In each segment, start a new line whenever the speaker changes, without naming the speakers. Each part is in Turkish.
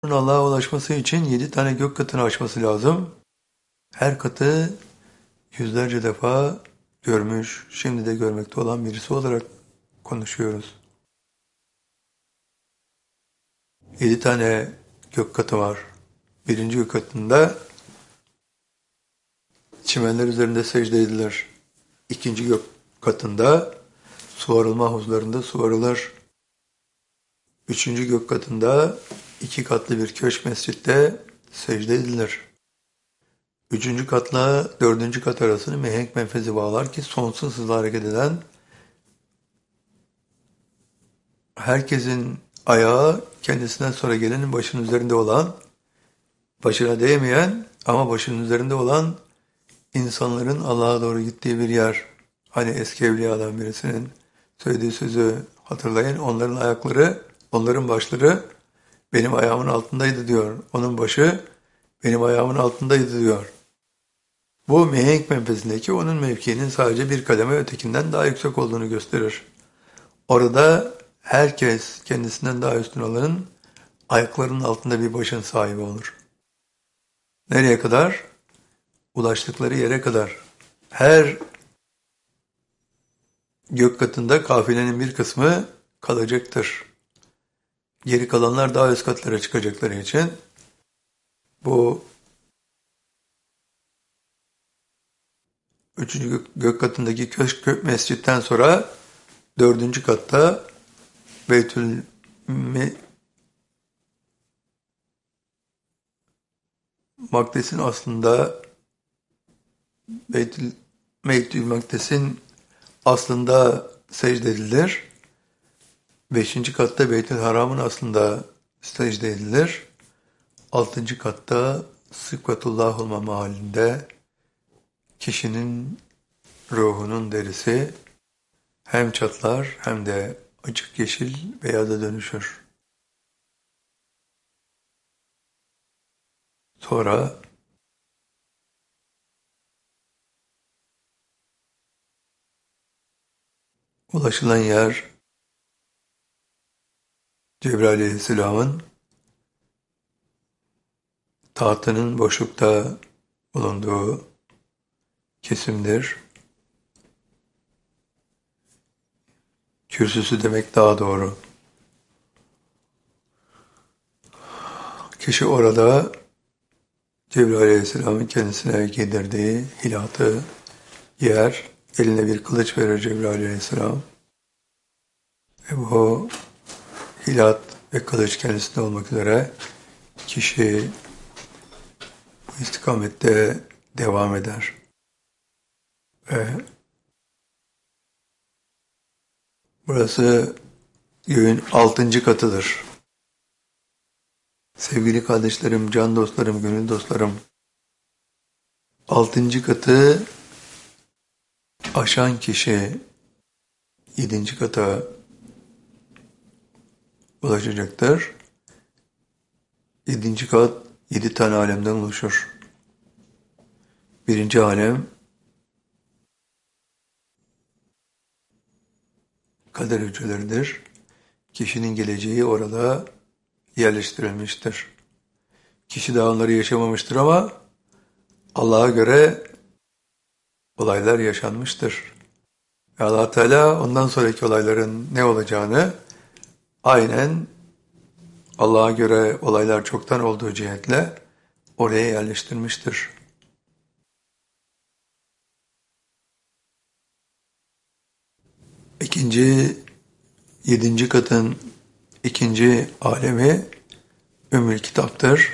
Allah'a ulaşması için 7 tane gök katını aşması lazım. Her katı yüzlerce defa görmüş, şimdi de görmekte olan birisi olarak konuşuyoruz. 7 tane gök katı var. Birinci gök katında çimenler üzerinde secde edilir. İkinci gök katında su arılma havuzlarında su arılır. Üçüncü gök katında 2 katlı bir köşk mescitte secde edilir. Üçüncü katla dördüncü kat arasını mihenk menfezi bağlar ki sonsuz hızla hareket eden, herkesin ayağı kendisinden sonra gelenin başının üzerinde olan, başına değmeyen ama başının üzerinde olan insanların Allah'a doğru gittiği bir yer. Hani eski evliyadan birisinin söylediği sözü hatırlayın. Onların ayakları, onların başları benim ayağımın altındaydı diyor. Onun başı benim ayağımın altındaydı diyor. Bu mihenk menfezindeki onun mevkiinin sadece bir kademe ötekinden daha yüksek olduğunu gösterir. Orada herkes kendisinden daha üstün olanın ayaklarının altında bir başın sahibi olur. Nereye kadar? Ulaştıkları yere kadar. Her gök katında kafilenin bir kısmı kalacaktır. Geri kalanlar daha üst katlara çıkacakları için bu üçüncü gök katındaki köşk mescitten sonra dördüncü katta Beytül Makdes'in aslında Beytül Makdes'in aslında secde edilir. Beşinci katta Beytül Haram'ın aslında secde edilir. Altıncı katta Sıkvatullah olma mahallinde kişinin ruhunun derisi hem çatlar hem de açık yeşil beyaza dönüşür. Sonra ulaşılan yer Cebrail Aleyhisselam'ın tahtının boşlukta bulunduğu kesimdir. Kürsüsü demek daha doğru. Kişi orada Cebrail Aleyhisselam'ın kendisine giydirdiği hilatı yer, eline bir kılıç verir Cebrail Aleyhisselam. Ve bu hilat ve kılıç kendisinde olmak üzere kişi bu istikamette devam eder. Ve burası göğün 6. katıdır. Sevgili kardeşlerim, can dostlarım, gönül dostlarım, 6. katı aşan kişi 7. kata ulaşacaktır. 7. kat 7 tane alemden oluşur. Birinci alem kader hücreleridir. Kişinin geleceği orada yerleştirilmiştir. Kişi daha onları yaşamamıştır ama Allah'a göre olaylar yaşanmıştır. Ve Allah Teala ondan sonraki olayların ne olacağını aynen Allah'a göre olaylar çoktan olduğu cihetle oraya yerleştirmiştir. İkinci, 7. katın ikinci alemi Ümmül Kitap'tır.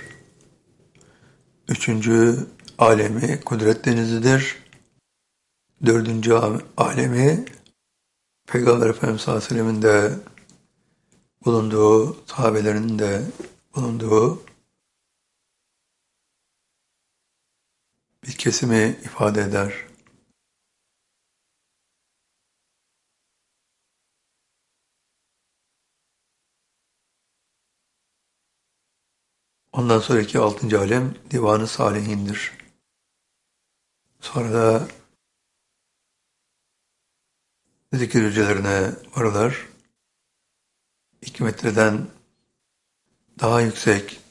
Üçüncü alemi Kudret Denizi'dir. Dördüncü alemi Peygamber Efendimiz sallallahu aleyhi ve sellem'in de bulunduğu, sahabelerinin de bulunduğu bir kesimi ifade eder. Ondan sonraki 6. alem Divan-ı Salihin'dir. Sonra da zikir hücrelerine varılır. 2 metreden daha yüksek